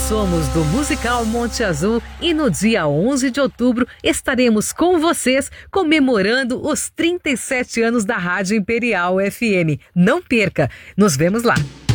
somos do Musical Monte Azul e no dia 11 de outubro estaremos com vocês comemorando os 37 anos da Rádio Imperial FM. Não perca, nos vemos lá.